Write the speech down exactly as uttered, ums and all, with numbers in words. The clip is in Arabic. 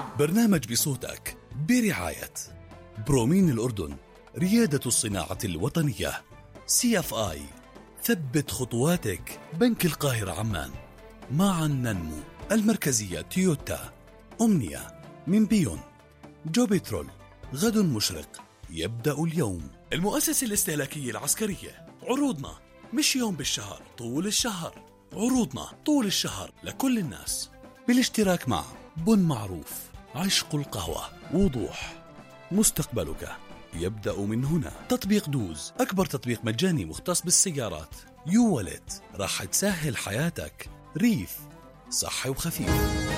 برنامج بصوتك برعاية برومين الأردن، ريادة الصناعة الوطنية. سي اف آي، ثبت خطواتك. بنك القاهرة عمان، معا ننمو. المركزية تويوتا. أمنية من بيون. جو بترول، غد مشرق يبدأ اليوم. المؤسسة الاستهلاكية العسكرية، عروضنا مش يوم بالشهر، طول الشهر. عروضنا طول الشهر لكل الناس، بالاشتراك مع بن معروف، عشق القهوة، وضوح. مستقبلك يبدأ من هنا. تطبيق دوز، أكبر تطبيق مجاني مختص بالسيارات. يو والت، راح تسهل حياتك. ريف، صحي وخفيف.